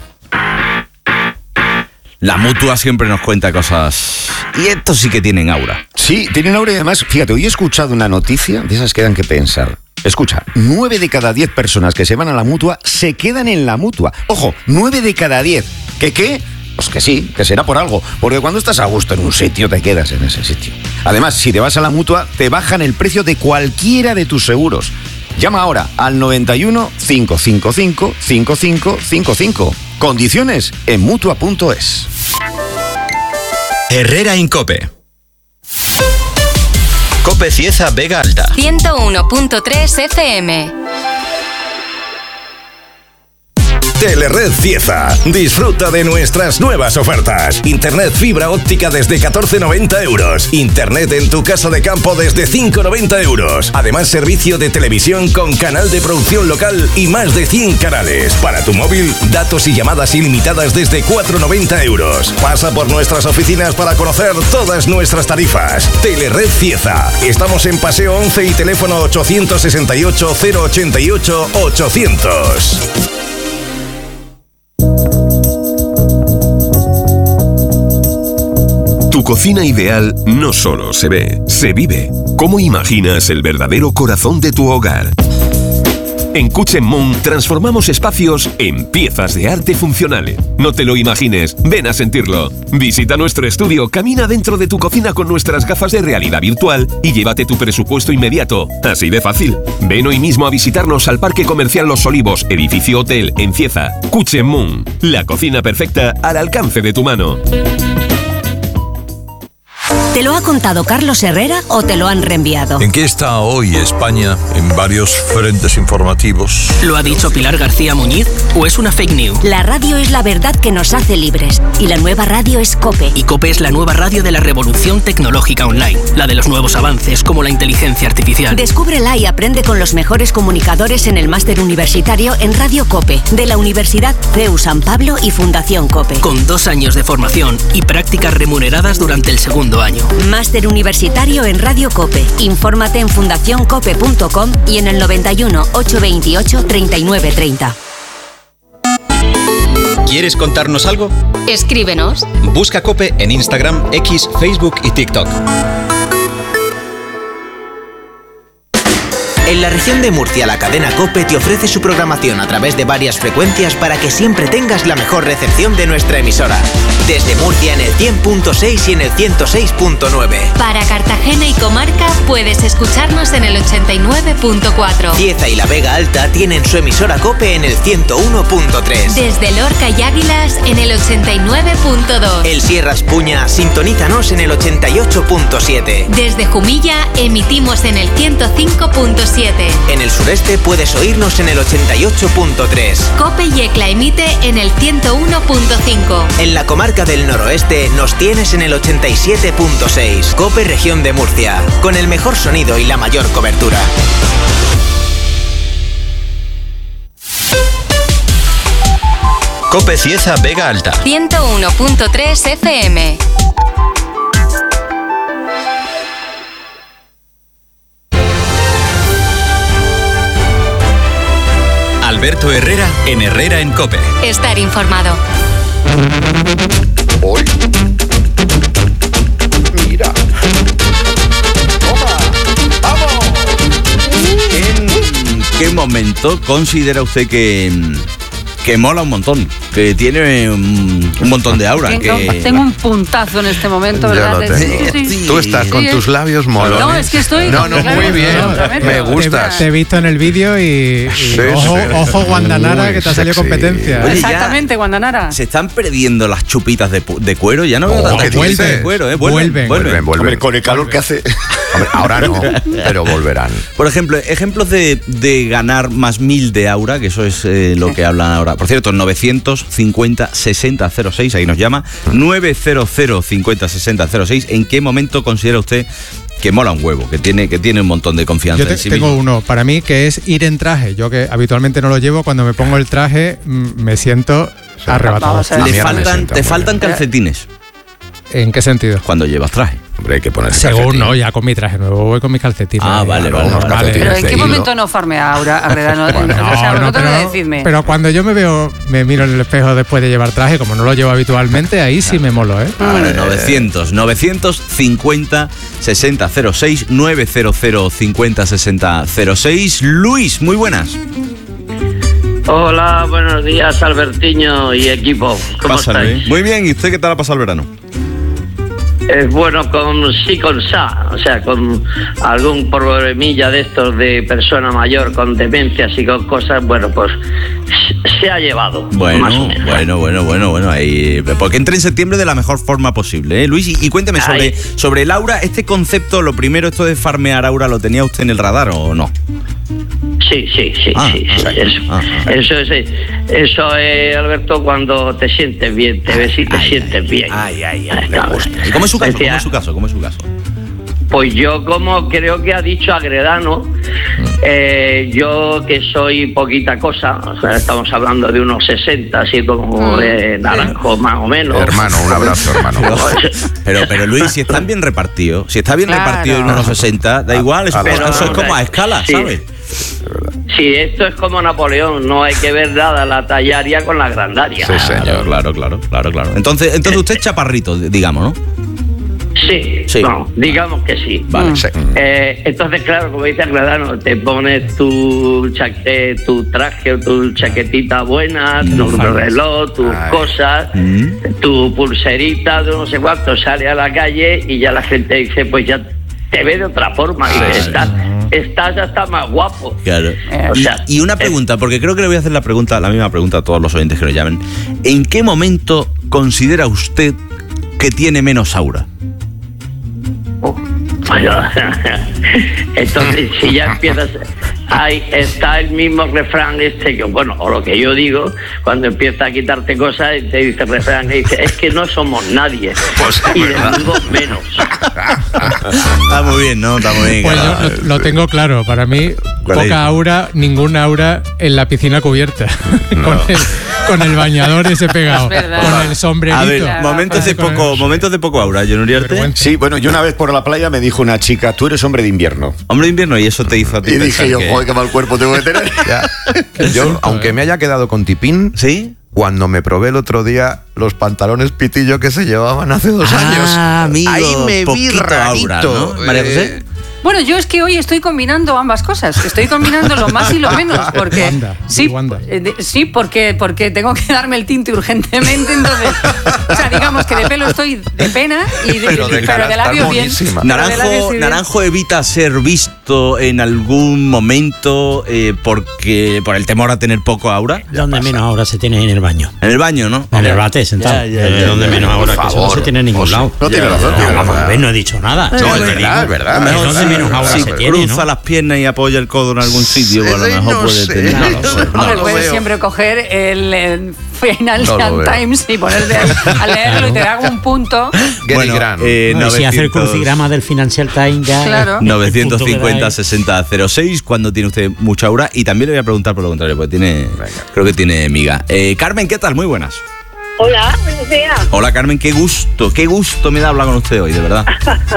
La Mutua siempre nos cuenta cosas. Y estos sí que tienen aura. Sí, tienen aura y además, fíjate, hoy he escuchado una noticia de esas que dan que pensar. Escucha, nueve de cada diez personas que se van a la Mutua se quedan en la Mutua. Ojo, nueve de cada diez. ¿Qué qué? Pues que sí, que será por algo. Porque cuando estás a gusto en un sitio, te quedas en ese sitio. Además, si te vas a la Mutua, te bajan el precio de cualquiera de tus seguros. Llama ahora al noventa y uno, cinco cinco cinco, cinco cinco cinco cinco. Condiciones en mutua punto es. Herrera Incope. Cope Cieza Vega Alta. ciento uno punto tres F M. Telered Cieza. Disfruta de nuestras nuevas ofertas. Internet fibra óptica desde catorce noventa euros. Internet en tu casa de campo desde cinco noventa euros. Además, servicio de televisión con canal de producción local y más de cien canales. Para tu móvil, datos y llamadas ilimitadas desde cuatro noventa euros. Pasa por nuestras oficinas para conocer todas nuestras tarifas. Telered Cieza. Estamos en Paseo once y teléfono ochocientos sesenta y ocho, cero ochenta y ocho, ochocientos. Tu cocina ideal no solo se ve, se vive. ¿Cómo imaginas el verdadero corazón de tu hogar? En Kitchen Moon transformamos espacios en piezas de arte funcionales. No te lo imagines, ven a sentirlo. Visita nuestro estudio, camina dentro de tu cocina con nuestras gafas de realidad virtual y llévate tu presupuesto inmediato. Así de fácil. Ven hoy mismo a visitarnos al Parque Comercial Los Olivos, edificio hotel en Cieza. Kitchen Moon, la cocina perfecta al alcance de tu mano. ¿Te lo ha contado Carlos Herrera o te lo han reenviado? ¿En qué está hoy España en varios frentes informativos? ¿Lo ha dicho Pilar García Muñiz o es una fake news? La radio es la verdad que nos hace libres y la nueva radio es COPE. Y COPE es la nueva radio de la revolución tecnológica online, la de los nuevos avances como la inteligencia artificial. Descúbrela y aprende con los mejores comunicadores en el máster universitario en Radio COPE de la Universidad C E U San Pablo y Fundación COPE. Con dos años de formación y prácticas remuneradas durante el segundo año. Máster universitario en Radio COPE. Infórmate en fundación cope punto com y en el noventa y uno, ochocientos veintiocho, treinta y nueve treinta. ¿Quieres contarnos algo? Escríbenos. Busca COPE en Instagram, X, Facebook y TikTok. En la región de Murcia, la cadena COPE te ofrece su programación a través de varias frecuencias para que siempre tengas la mejor recepción de nuestra emisora. Desde Murcia en el cien punto seis y en el ciento seis punto nueve. Para Cartagena y comarca puedes escucharnos en el ochenta y nueve punto cuatro. Cieza y la Vega Alta tienen su emisora COPE en el ciento uno punto tres. Desde Lorca y Águilas en el ochenta y nueve punto dos. El Sierras Puña, sintonízanos en el ochenta y ocho punto siete. Desde Jumilla emitimos en el ciento cinco punto siete. En el sureste puedes oírnos en el ochenta y ocho punto tres. COPE y ECLA emite en el ciento uno punto cinco. En la comarca del noroeste nos tienes en el ochenta y siete punto seis. COPE Región de Murcia, con el mejor sonido y la mayor cobertura. Cope Cieza Vega Alta. ciento uno punto tres F M. Alberto Herrera en Herrera en Cope. Estar informado. Hoy. Mira. Toma. Vamos. ¿En qué momento considera usted que, que mola un montón? Que tiene un, un montón de aura. Tengo, que... tengo un puntazo en este momento, Yo ¿verdad? lo tengo. Sí, sí, sí. Tú estás con Sí, tus es- labios molones. No, es que estoy- No, no, claro, muy bien. claro. Me gustas. Te he visto en el vídeo y, y Sí, ojo, sí. ojo Guandanara, Muy que te ha salido sexy. competencia. Oye, ya- Exactamente, Guandanara. Se están perdiendo las chupitas de, pu- de cuero. Ya no veo Oh, tantas ¿qué chupitas dices? de cuero, ¿eh? Vuelven, Vuelven, vuelven, vuelven. Hombre, con el calor que hace. Hombre, ahora no, pero volverán. Por ejemplo, ejemplos de, de ganar más mil de aura, que eso es eh, lo que hablan ahora. Por cierto, novecientos cincuenta sesenta cero seis, ahí nos llama. novecientos cincuenta sesenta cero seis. ¿En qué momento considera usted que mola un huevo, que tiene, que tiene un montón de confianza Yo te- en sí tengo mismo? uno para mí que es ir en traje. Yo que habitualmente no lo llevo, cuando me pongo el traje mm, me siento arrebatado. Vamos a ver. Le faltan, te faltan calcetines. ¿En qué sentido? Cuando llevas traje. Hombre, hay que ponerse Según calcetín. no, ya con mi traje nuevo voy con mis calcetines. Ah, vale, vale, normales. vale. Pero ¿en de qué hilo. momento no farmea Aura Agreda? No, Bueno, o sea, no, vosotros pero, decidme. pero cuando yo me veo, me miro en el espejo después de llevar traje, como no lo llevo habitualmente, ahí sí me molo, ¿eh? Vale, novecientos, novecientos cincuenta sesenta cero seis, novecientos cincuenta sesenta cero seis. Luis, muy buenas. Hola, buenos días, Albertiño y equipo. ¿Cómo Pásale. estáis? Muy bien, ¿y usted qué tal ha pasado el verano? Es bueno con sí, con sa, o sea, con algún problemilla de estos de persona mayor, con demencias y con cosas, bueno, pues se ha llevado. Bueno, más o menos. bueno, bueno, bueno, bueno, ahí, porque entre en septiembre de la mejor forma posible, ¿eh, Luis? Y, y cuénteme sobre, sobre el aura, este concepto, lo primero, esto de farmear aura, ¿lo tenía usted en el radar o no? Sí, sí, sí, ah, sí, sí, ah, eso, ah, ah. eso es, eso es, Alberto, cuando te sientes bien, te ves y te ay, sientes ay, bien. Ay, ay, ay, me gusta. ¿Y cómo es su caso? Decía, ¿Cómo es su caso? ¿Cómo es su caso? Pues yo, como creo que ha dicho Agredano, eh, yo que soy poquita cosa, o sea, estamos hablando de unos sesenta, así como de naranjo más o menos. Hermano, un abrazo, hermano. Pero, pero Luis, si están bien repartidos, si está bien Claro. repartido en unos sesenta, da igual, eso, Pero, eso es como a escala, sí. ¿sabes? Sí, esto es como Napoleón, no hay que ver nada la tallaria con la grandaria. Sí, señor, claro, claro, claro, claro. Entonces, entonces usted es chaparrito, digamos, ¿no? Sí, Sí. no, digamos que sí. Vale, Mm. sí. Eh, entonces, claro, como dice Agredano, te pones tu, cha- eh, tu traje o tu chaquetita buena, tu reloj, tus cosas, tu pulserita de no sé cuánto, sale a la calle y ya la gente dice, pues ya te ve de otra forma, y dice, estás, estás hasta más guapo. Claro. O sea, y, y una pregunta, porque creo que le voy a hacer la pregunta, la misma pregunta a todos los oyentes que nos llamen. ¿En qué momento considera usted que tiene menos aura? Bueno, entonces si ya empiezas, ahí está el mismo refrán este que, bueno, o lo que yo digo, cuando empieza a quitarte cosas, te dice el refrán, y dice, es que no somos nadie, y desnudo menos. Está muy bien, ¿no? Está muy bien. Pues claro. yo lo, lo tengo claro. Para mí, ¿Cuál es? poca aura, ninguna aura en la piscina cubierta. con, el, con el bañador ese pegado. Es verdad. Con el sombrerito. A ver, momentos de poco, momentos de poco aura, John Uriarte. Sí, bueno, yo una vez por la playa me dijo una chica, tú eres hombre de invierno. Hombre de invierno, y eso te hizo a ti Y pensar dije yo, que- joder, qué mal cuerpo tengo que tener. Ya. Yo, aunque me haya quedado con tipín, ¿sí? Cuando me probé el otro día los pantalones pitillo que se llevaban hace dos años. Ah, amigo, ahí me vi poquito rarito. aura, ¿no? María José. Eh, Bueno, yo es que hoy estoy combinando ambas cosas. Estoy combinando lo más y lo menos. Porque Wanda, sí, Wanda. eh, de- sí, porque, porque tengo que darme el tinte urgentemente. Entonces, o sea, digamos que de pelo estoy de pena y de, Pero de cara pero de está labios bien. monísima. Pero de labios Naranjo, sí bien. Naranjo evita ser visto en algún momento eh, porque por el temor a tener poco aura. Donde menos aura se tiene en el baño. En el baño, ¿no? En el bate sentado. Ya, ya, ya, Eh, donde ya, menos ya, aura por que eso no favor. se tiene en ningún Pues sí. lado. No tiene Ya, razón, ya, tiene vamos razón. a ver, no he dicho nada. No, Yo es te verdad, digo, es verdad. es Mejor donde si- menos aura si se tiene, cruza ¿no? las piernas y apoya el codo en algún sitio, pues a lo Ese mejor no puede sé. tener. No lo sé. Hombre, lo puedes veo. siempre coger el, el Financial No lo veo. Times y ponerte a leerlo y te da un punto. Bueno, eh, No, y si hace el novecientos crucigrama del Financial Times ya. Claro. novecientos el punto que da cincuenta es- sesenta cero seis cuando tiene usted mucha aura. Y también le voy a preguntar por lo contrario, porque tiene, creo que tiene miga. Eh, Carmen, ¿qué tal? Muy buenas. Hola, buenos días. Hola Carmen, qué gusto, qué gusto me da hablar con usted hoy, de verdad.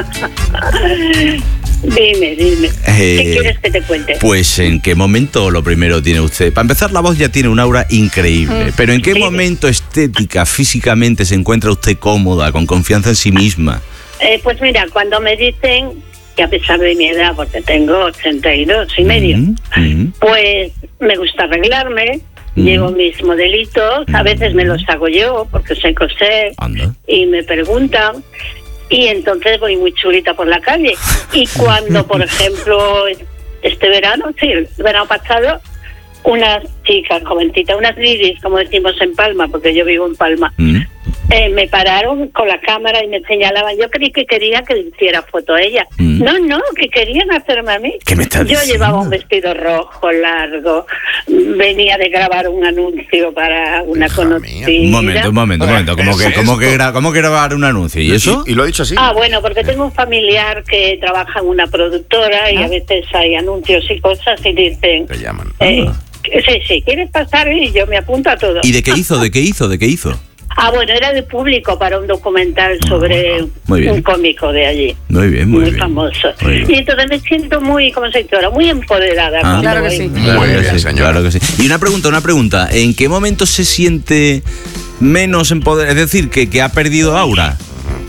Dime, dime. Eh, ¿Qué quieres que te cuente? Pues en qué momento lo primero tiene usted. Para empezar, la voz ya tiene un aura increíble. Mm, Pero en qué sí. momento estética, físicamente se encuentra usted cómoda, con confianza en sí misma. Eh, pues mira, cuando me dicen que a pesar de mi edad, porque tengo ochenta y dos y medio, Mm, pues me gusta arreglarme, llevo mis modelitos, a veces me los hago yo porque sé coser y me preguntan. Y entonces voy muy chulita por la calle. Y cuando, por ejemplo, este verano, sí, el verano pasado, unas chicas jovencitas, unas ladies, como decimos en Palma, porque yo vivo en Palma, eh, me pararon con la cámara y me señalaban. Yo creí que quería que le hiciera foto a ella. Mm. No, no, que querían hacerme a mí. ¿Qué me estás Yo diciendo? llevaba un vestido rojo, largo, venía de grabar un anuncio para una conocida. Un momento, un momento, un momento. ¿Cómo que, cómo que, gra- cómo que grabar un anuncio? ¿Y eso? ¿Y lo ha dicho así? Ah, bueno, porque tengo un familiar que trabaja en una productora y a veces hay anuncios y cosas y dicen... Te llaman. eh, sí, sí, ¿quieres pasar? Y yo me apunto a todo. ¿Y de qué hizo? ¿De qué hizo? ¿De qué hizo? Ah, bueno, era de público para un documental sobre Muy bien. un cómico de allí, Muy bien, muy muy, bien. famoso. Muy bien. Y entonces me siento muy, como se dice ahora, muy empoderada. Ah, cuando voy. Claro que sí, claro que sí. Y una pregunta, una pregunta. ¿En qué momento se siente menos en poder? Es decir, que, que ha perdido aura.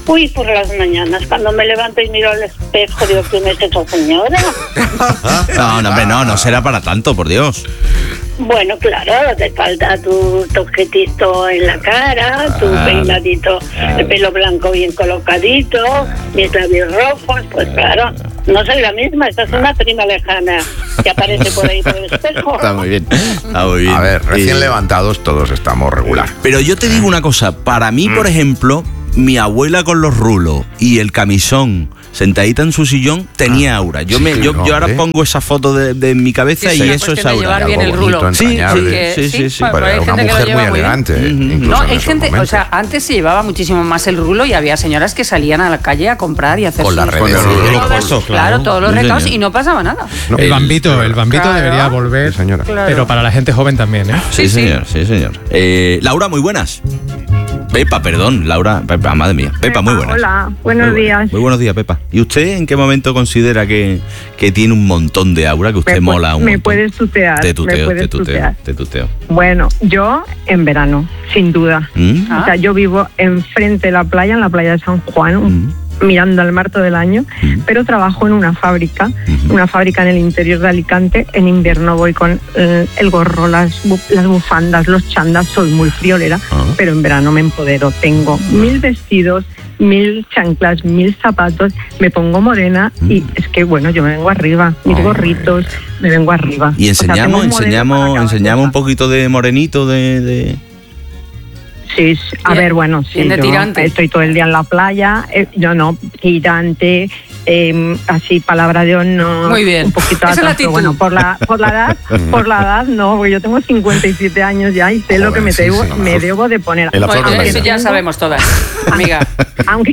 Uy, por las mañanas, cuando me levanto y miro al espejo, digo, ¿quién es esa señora? No, no, hombre, no, no será para tanto, por Dios. Bueno, claro, te falta tu toquetito en la cara, tu Ah, peinadito, el pelo blanco bien colocadito, mis labios rojos, pues claro, no soy la misma, esta es una prima lejana que aparece por ahí por el espejo. Está muy bien, está muy bien. A ver, recién Eh, levantados todos estamos regular. Pero yo te digo una cosa, para mí, por ejemplo, mi abuela con los rulos y el camisón sentadita en su sillón tenía aura. Yo sí, me, yo, no, yo ahora ¿eh? pongo esa foto de, de mi cabeza Sí, y sí, eso pues es tiene que aura. llevar bien el Algo rulo. bonito, Sí, entrañable. sí, sí, sí, sí. Pues Pero hay era una gente que lo mujer lleva muy muy bien. elegante. Ujú. incluso No, en hay esos gente, o momentos. sea, antes se llevaba muchísimo más el rulo y había señoras que salían a la calle a comprar y a hacer Con sus- las redes. Con el rulo todos- puesto, claro, claro. todos los Sí, recados señor. y no pasaba nada. No, El bambito, el bambito Claro. debería volver, Sí, señora. Claro. pero para la gente joven también, ¿eh? Sí, señor, sí, señor. Eh, Laura, muy buenas. Pepa, perdón, Laura, Pepa, madre mía. Pepa, muy buenas. Hola, buenos Muy buenas. días. Muy buenos días, Pepa. ¿Y usted en qué momento considera que, que tiene un montón de aura, que usted Me pu- mola un me montón? puedes tutear, Te me tuteo, puedes te tuteo, tutear. te tuteo. Bueno, yo en verano, sin duda. ¿Mm? O sea, yo vivo enfrente de la playa, en la playa de San Juan, mirando al mar todo el año, pero trabajo en una fábrica, una fábrica en el interior de Alicante. En invierno voy con eh, el gorro, las, bu- las bufandas, los chandas, soy muy friolera, pero en verano me empodero. Tengo mil vestidos, mil chanclas, mil zapatos, me pongo morena y es que, bueno, yo me vengo arriba, mis gorritos, me vengo arriba. Y O sea, tengo enseñamos, un modelo enseñamos, enseñamos un poquito de morenito de... de... Sí, sí. a Bien, ver, bueno, sí, bien de yo tirante. estoy todo el día en la playa, eh, yo no, tirante, eh, así, palabra de honor, Muy bien. un poquito Esa es la atrás, pero actitud. bueno, por la, por la edad, por la edad no, porque yo tengo cincuenta y siete años ya y sé lo que me, sí, debo, sí, me uf. debo de poner. En la flor de Bueno, la eso vida. ya sabemos todas, amiga. Aunque,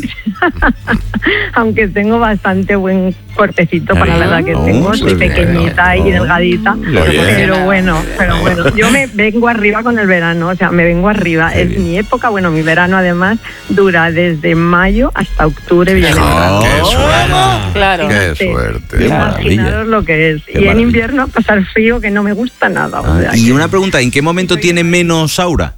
aunque tengo bastante buen cuerpecito para la edad que Oh, tengo, sí, soy bien. pequeñita y Oh, delgadita, bien. pero bueno, pero bueno, yo me vengo arriba con el verano, o sea, me vengo arriba, Qué es bien. mi época, bueno, mi verano además dura desde mayo hasta octubre, viene Oh, ¡Qué suerte! Claro. ¡Qué Sí. suerte! Qué maravilla. Imaginaros lo que es. Qué y en maravilla. invierno pasar frío que no me gusta nada. o Ah, sea, y que- una pregunta, ¿en qué momento tiene menos aura?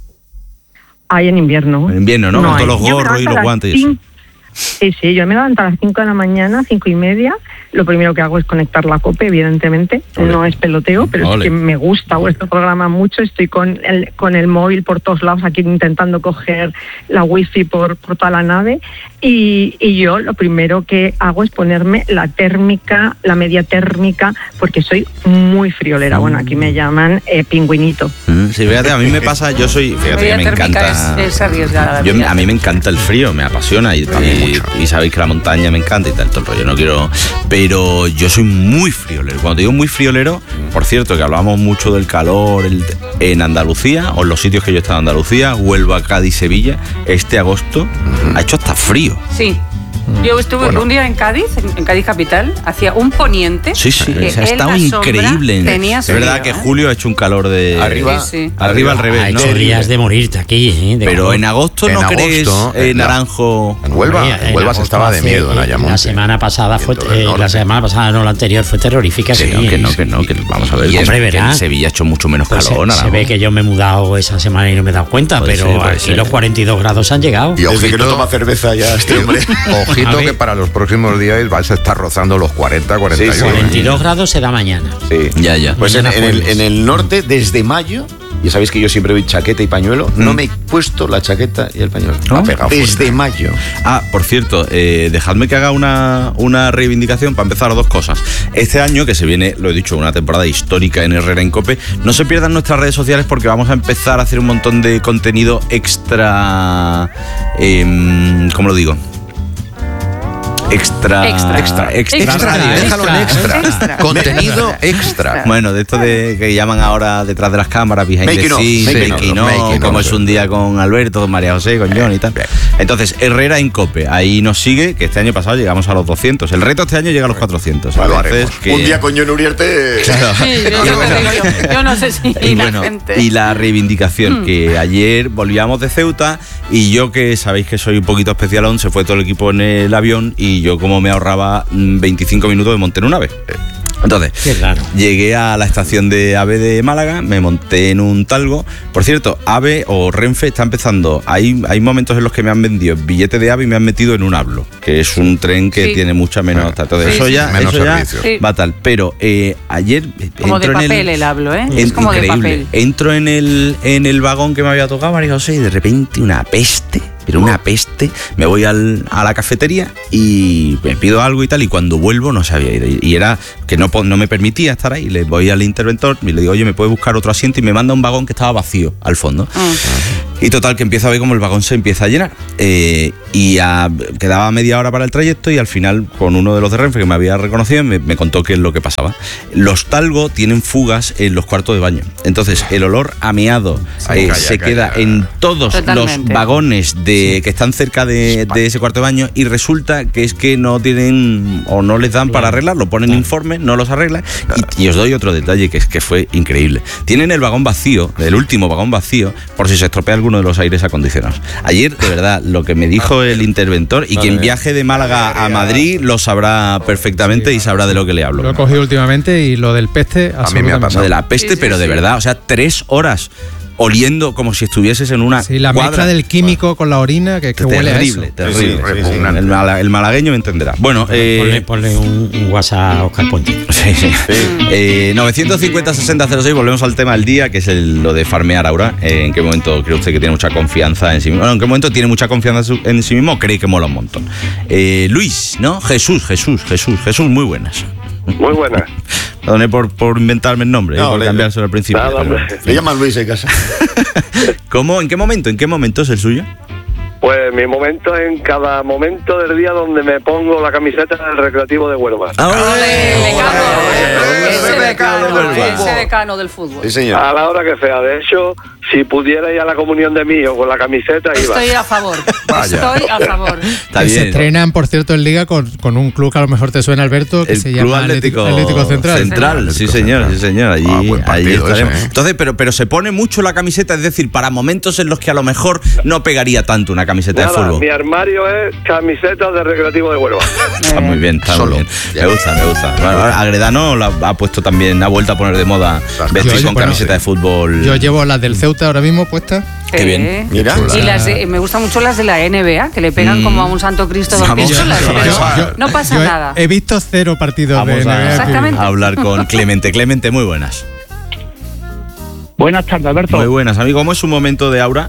Hay en invierno. En invierno, ¿no? Con hay. todos los Yo me gorros y levanto a los las guantes y eso. cin- Sí, sí, yo me levanto a las cinco de la mañana, cinco y media. Lo primero que hago es conectar la COPE, evidentemente. Ole. No es peloteo, pero Ole. es que me gusta vuestro programa mucho. Estoy con el, con el móvil por todos lados, aquí intentando coger la wifi por, por toda la nave. Y, y yo lo primero que hago es ponerme la térmica, la media térmica, porque soy muy friolera. Bueno, aquí me llaman eh, pingüinito. Mm, Sí, fíjate, a mí me pasa, yo soy, fíjate que Media me térmica encanta. es- es arriesgada, Yo- mira. a mí me encanta el frío, me apasiona y, y, y sabéis que la montaña me encanta y tal, todo el rollo, no quiero. Pero yo soy muy friolero. Cuando digo muy friolero, por cierto, que hablamos mucho del calor el- en Andalucía, o en los sitios que yo he estado en Andalucía, Huelva, Cádiz, Sevilla, este agosto ha hecho hasta frío. Sí. Yo estuve Bueno. un día en Cádiz, en, en Cádiz capital, hacía un poniente. Sí, sí, que se ha en estado la sombra increíble. tenía Es verdad frío, que ¿eh? julio ha hecho un calor de. Arriba. Sí, sí. Arriba al revés, Ha ¿no? hecho días de morirte aquí, ¿eh? De Pero calor. en agosto En no crees agosto, eh, en la- naranjo. En Huelva, Oye, en Huelva se agosto estaba de hace- miedo en La Ayamonte. semana pasada fue Viento del eh, la norte. semana pasada, no, la anterior fue terrorífica. Que sí, no, que no, sí. que no, que vamos a ver. Y que- hombre, que verás. en Sevilla ha hecho mucho menos Pues calor, se, se naranjo. ve que yo me he mudado esa semana y no me he dado cuenta, Puede pero ser, puede aquí ser. los cuarenta y dos grados han llegado. Y Desde ojito, que no toma cerveza ya este hombre. A ojito ver. que para los próximos días vais a estar rozando los cuarenta, cuarenta y uno. Sí, sí. cuarenta y dos grados se da mañana. Sí. Ya, ya. Pues en, Mañana en el, jueves. en el norte, desde mayo, ya sabéis que yo siempre voy chaqueta y pañuelo, no me he puesto la chaqueta y el pañuelo. ¿No? Ha pegado desde mayo. Ah, por cierto, eh, dejadme que haga una, una reivindicación para empezar dos cosas. Este año, que se viene, lo he dicho, una temporada histórica en Herrera en COPE, no se pierdan nuestras redes sociales porque vamos a empezar a hacer un montón de contenido extra. em, ¿Cómo lo digo? Extra. Extra. Extra. Extra. Extra, déjalo en extra. Extra. Contenido extra. Bueno, de esto de que llaman ahora detrás de las cámaras, behind the Making of, scenes, making making of, of, making como of, es sí. un día con Alberto, con María José, con John y tal. Entonces, Herrera en COPE, ahí nos sigue, que este año pasado llegamos a los doscientos. El reto este año llega a los cuatrocientos. Lo Entonces, haremos. que- Un día con John Uriarte. Claro. Sí, yo, Y no bueno, te digo yo. Yo no sé si y la bueno, gente. y la reivindicación, Mm. que ayer volvíamos de Ceuta y yo, que sabéis que soy un poquito especialón, se fue todo el equipo en el avión y yo, como me ahorraba mm, veinticinco minutos de monte en un ave. Entonces, Qué raro. llegué a la estación de AVE de Málaga, me monté en un Talgo. Por cierto, AVE o Renfe está empezando. Hay, hay momentos en los que me han vendido billete de AVE y me han metido en un Hablo, que es un tren que Sí. tiene mucha menos... Entonces, Sí, eso sí. ya, Menos eso ya servicio. Sí. va tal. Pero eh, ayer Como de entro en papel el... el hablo, ¿eh? En- Es como de increíble. papel. Entro en el, en el vagón que me había tocado, María José, y de repente una peste, pero una peste. Me voy al- a la cafetería y me pido algo y tal, y cuando vuelvo no sabía ir. Y era que no, po- no me permitía estar ahí. Le voy al interventor y le digo, oye, ¿me puede buscar otro asiento? Y me manda un vagón que estaba vacío al fondo. Y total, que empiezo a ver cómo el vagón se empieza a llenar. Eh, y a- quedaba media hora para el trayecto y al final, con uno de los de Renfe que me había reconocido, me, me contó qué es lo que pasaba. Los Talgo tienen fugas en los cuartos de baño. Entonces, el olor a meado Ay, eh, calla, se calla. queda en todos Totalmente. los vagones de, que están cerca de, de ese cuarto de baño, y resulta que es que no tienen o no les dan para arreglarlo. Ponen informes, no los arreglan. Y, y os doy otro detalle que es que fue increíble. Tienen el vagón vacío, el último vagón vacío, por si se estropea alguno de los aires acondicionados. Ayer, de verdad, lo que me dijo el interventor, y quien viaje de Málaga a Madrid lo sabrá perfectamente y sabrá de lo que le hablo. Lo he cogido últimamente y lo del peste, A mí me ha absolutamente. pasado. No, de la peste, Sí, sí, pero de sí. verdad, o sea, tres horas oliendo como si estuvieses en una Sí, la cuadra. mezcla del químico con la orina que, que huele a eso. Terrible, terrible. Sí, sí, repugnante. El, mala- el malagueño me entenderá. Bueno, eh, Ponle, ponle un, un WhatsApp a Oscar Puente. sí, sí. Eh, novecientos cincuenta sesenta cero seis, volvemos al tema del día, que es el- lo de farmear ahora. Eh, ¿En qué momento cree usted que tiene mucha confianza en sí mismo? Bueno, ¿en qué momento tiene mucha confianza en su- en sí mismo? Cree que mola un montón. Eh, Luis, ¿no? Jesús, Jesús, Jesús, Jesús, muy buenas. Muy buenas. Perdone por, por inventarme el nombre, No, eh, por le- cambiárselo al principio. Nada, pero- hombre. Le llaman Luis en casa. ¿Cómo? ¿En qué momento? ¿En qué momento es el suyo? Pues mi momento es en cada momento del día donde me pongo la camiseta del Recreativo de Huelva. Ole, decano. Ese Ole, decano, decano del ese fútbol. decano del fútbol. Sí, señor. A la hora que sea. De hecho, si pudiera ir a la comunión de mí o con la camiseta, iba. Estoy a favor. Vaya. Estoy a favor. Está Que se bien. estrenan, por cierto, en Liga con, con un club que a lo mejor te suena, Alberto, que El se Club llama Atlético, Atlético Central. Central, sí señor, sí señor. Allí, Ah, buen allí partido estaremos. ese, ¿eh? Entonces, pero, pero se pone mucho la camiseta, es decir, para momentos en los que a lo mejor no pegaría tanto una camiseta de Nada, fútbol. mi armario es camiseta de Recreativo de Huelva. Está muy bien, está Solo. muy bien. Me gusta, me gusta. Bueno, ahora Agredano la ha puesto también, ha vuelto a poner de moda vestir Yo- con bueno, camiseta sí. de fútbol. Yo llevo las del Ceuta ahora mismo puestas. Qué bien. Eh, Mira. Y las de- me gustan mucho las de la N B A, que le pegan Mm. como a un santo Cristo dos Vamos. pistolas. Yo- pero yo- no pasa Yo he- nada. He, visto cero partidos Vamos de N B A. a, en mi Exactamente. vida. a hablar con Clemente. Clemente, muy buenas. Buenas tardes, Alberto. Muy buenas, amigo. ¿Cómo es un momento de aura?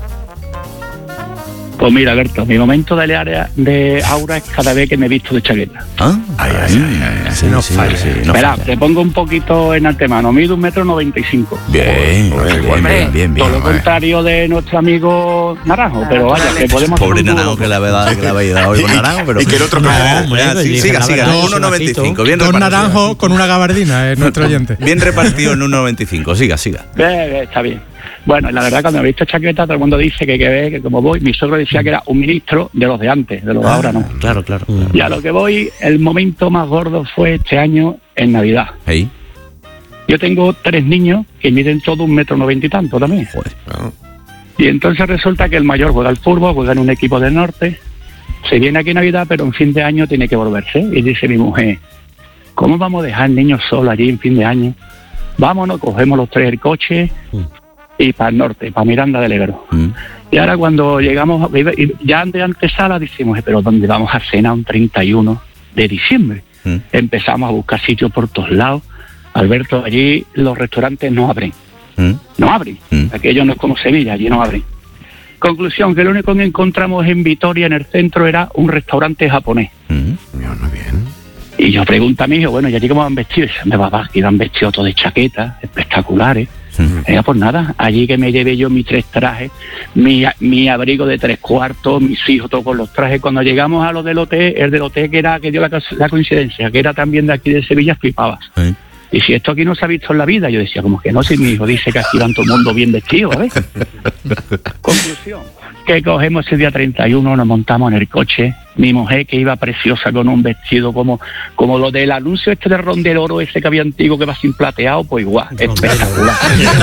Pues mira, Alberto, mi momento de área de aura es cada vez que me he visto de chaqueta. ¿Ah? Ay, ay, ay, sí, no sí, falla. sí, no Verá, falla. te pongo un poquito en antemano. Mido un metro noventa y cinco. Bien, Joder, bien, igual, bien, bien, Todo bien. lo contrario de nuestro amigo Naranjo, pero vaya, que podemos... Pobre hacer un Naranjo dúo. que le habéis dado, que le habéis dado hoy con Naranjo, pero... Y que el otro no, no, hombre, ya, pues sí, dije siga, la siga, verdad, uno noventa y cinco, ese bien Dos repartido. naranjos con una gabardina, es nuestro oyente. Bien repartido en uno noventa y cinco, siga, siga. Bien, bien, está bien. Bueno, la verdad, cuando me he visto chaqueta, todo el mundo dice que, que ve, que como voy, mi suegro decía que era un ministro de los de antes, de los de ahora no. Claro, claro. Y a lo que voy, el momento más gordo fue este año en Navidad. Ahí. Yo tengo tres niños que miden todo un metro noventa y tanto también. Joder. Y entonces resulta que el mayor juega al fútbol, juega en un equipo del norte, se viene aquí en Navidad, pero en fin de año tiene que volverse. Y dice mi mujer, ¿cómo vamos a dejar niños solos allí en fin de año? Vámonos, cogemos los tres el coche y para el norte, para Miranda del Ebro. Mm. Y ahora cuando llegamos, y ya de antesala decimos, pero ¿dónde vamos a cenar un treinta y uno de diciembre? Mm. Empezamos a buscar sitios por todos lados. Alberto, allí los restaurantes no abren. Mm. No abren. Mm. Aquello no es como Sevilla, allí no abren. Conclusión, que lo único que encontramos en Vitoria, en el centro, era un restaurante japonés. Mm. Y yo pregunto a mi hijo, bueno, ¿y allí cómo van vestidos? Y dice, me va, va, que iban vestidos todos de chaquetas, espectaculares. Venga, pues nada, allí que me llevé yo mis tres trajes, mi, mi abrigo de tres cuartos, mis hijos todos con los trajes. Cuando llegamos a lo del hotel, el del hotel que era, que dio la, la coincidencia, que era también de aquí de Sevilla, flipaba. Sí. Y si esto aquí no se ha visto en la vida, yo decía, como que no, si mi hijo dice que aquí van todo el mundo bien vestido, ¿sabes? Conclusión, que cogemos ese día treinta y uno, nos montamos en el coche, mi mujer que iba preciosa con un vestido como, como lo del anuncio este de Ron del Oro, ese que había antiguo que va sin plateado, pues igual, espectacular.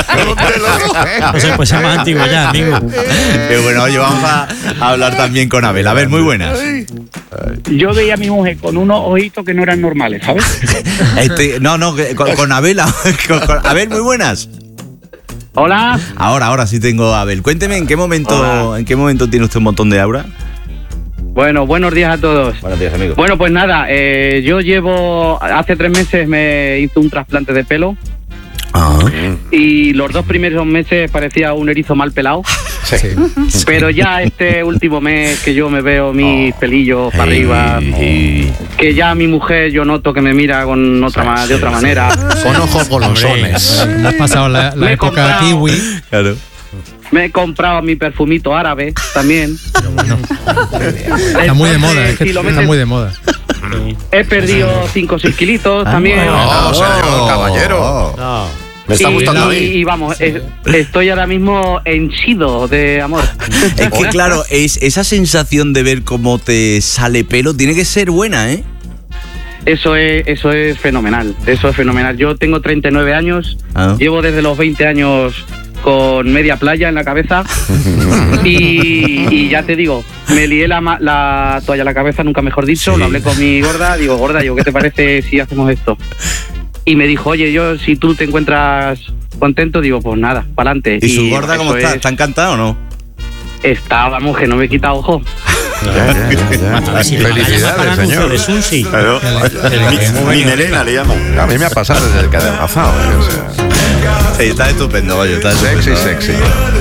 No se puede ser más antiguo ya, amigo. Qué bueno, oye, vamos a, a hablar también con Abel. A ver, muy buenas. yo veía a mi mujer con unos ojitos que no eran normales, ¿sabes? Este, no, no, con, con Abel, con, con, Abel, muy buenas. Hola. Ahora, ahora sí tengo a Abel. Cuénteme, ¿en qué momento, Hola. en qué momento tiene usted un montón de aura? Bueno, buenos días a todos. Buenos días, amigo. Bueno, pues nada, eh, yo llevo, hace tres meses me hice un trasplante de pelo. Ah. Y los dos primeros meses parecía un erizo mal pelado. Sí. Pero ya este último mes que yo me veo mis oh. pelillos para hey, arriba, hey. que ya mi mujer yo noto que me mira con otra sí, ma- de otra sí, manera. Sí. Con ojos golosones. Has pasado la, la época kiwi. Claro. Me he comprado mi perfumito árabe también. Pero bueno. Está muy de moda, es que si está metes, muy de moda. He perdido cinco o seis kilitos ah, también. No, no, señor, caballero. No. Me está y, gustando y, a mí. Y vamos, es, estoy ahora mismo henchido de amor. Es que claro, es, esa sensación de ver cómo te sale pelo tiene que ser buena, ¿eh? Eso es, eso es fenomenal, eso es fenomenal. Yo tengo treinta y nueve años, ah. llevo desde los veinte años con media playa en la cabeza y, y ya te digo, me lié la, la toalla a la cabeza, nunca mejor dicho, sí. Lo hablé con mi gorda, digo, gorda, yo, ¿qué te parece si hacemos esto? Y me dijo, oye, yo si tú te encuentras contento, digo, pues nada, para adelante. ¿Y, ¿Y su gorda cómo está? Es, ¿Está encantada o no? Está, vamos, que no me quita ojo. Ya, ya, ya, ya. Felicidades, señor. De Sunsi. Claro. Mi Nelena le llama. A mí me ha pasado desde que ha adelgazado. ¿eh? O sea. Sí, está estupendo, vaya, está estupendo. Sexy,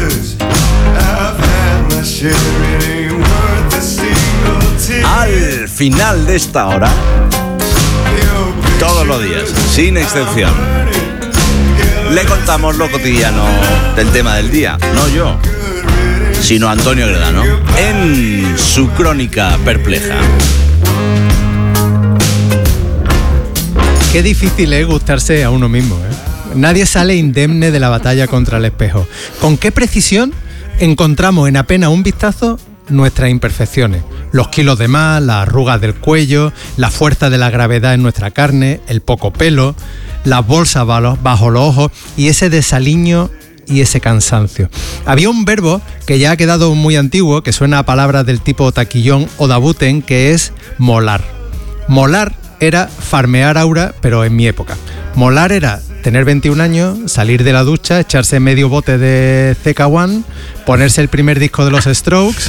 sexy. Al final de esta hora, todos los días, sin excepción, le contamos lo cotidiano del tema del día. No yo, sino Antonio Gredano, en su crónica perpleja. Qué difícil es gustarse a uno mismo, ¿eh? Nadie sale indemne de la batalla contra el espejo. ¿Con qué precisión encontramos en apenas un vistazo nuestras imperfecciones? Los kilos de más, las arrugas del cuello, la fuerza de la gravedad en nuestra carne, el poco pelo, las bolsas bajo los ojos y ese desaliño y ese cansancio. Había un verbo que ya ha quedado muy antiguo, que suena a palabras del tipo taquillón o dabuten, que es molar. Molar era farmear aura, pero en mi época. Molar era tener veintiún años, salir de la ducha, echarse medio bote de C K uno, ponerse el primer disco de los Strokes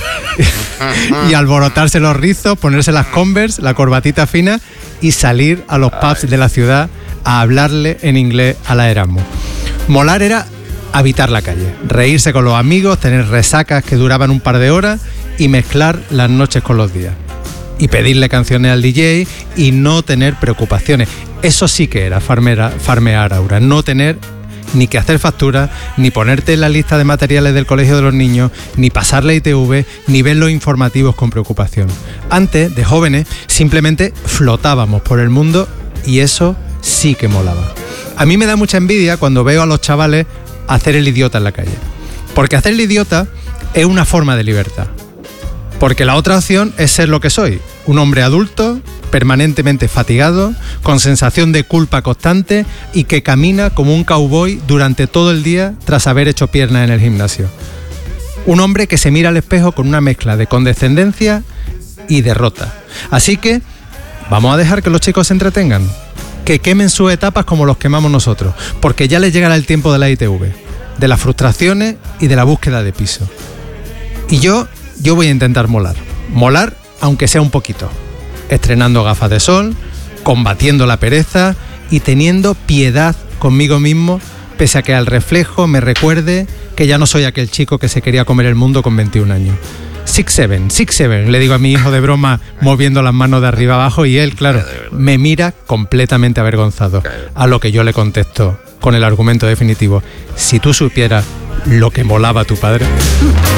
y alborotarse los rizos, ponerse las Converse, la corbatita fina y salir a los pubs de la ciudad a hablarle en inglés a la Erasmus. Molar era habitar la calle, reírse con los amigos, tener resacas que duraban un par de horas y mezclar las noches con los días. Y pedirle canciones al D J y no tener preocupaciones. Eso sí que era farmear, farmear aura, no tener ni que hacer facturas, ni ponerte en la lista de materiales del colegio de los niños, ni pasar la I T V, ni ver los informativos con preocupación. Antes, de jóvenes, simplemente flotábamos por el mundo y eso sí que molaba. A mí me da mucha envidia cuando veo a los chavales hacer el idiota en la calle. Porque hacer el idiota es una forma de libertad. Porque la otra opción es ser lo que soy, un hombre adulto, permanentemente fatigado, con sensación de culpa constante y que camina como un cowboy durante todo el día tras haber hecho piernas en el gimnasio. Un hombre que se mira al espejo con una mezcla de condescendencia y derrota. Así que vamos a dejar que los chicos se entretengan, que quemen sus etapas como los quemamos nosotros, porque ya les llegará el tiempo de la I T V, de las frustraciones y de la búsqueda de piso. Y yo... Yo voy a intentar molar. Molar, aunque sea un poquito. Estrenando gafas de sol, combatiendo la pereza y teniendo piedad conmigo mismo, pese a que al reflejo me recuerde que ya no soy aquel chico que se quería comer el mundo con veintiún años. Six seven, six seven, le digo a mi hijo de broma moviendo las manos de arriba abajo y él, claro, me mira completamente avergonzado. A lo que yo le contesto con el argumento definitivo: si tú supieras lo que molaba tu padre.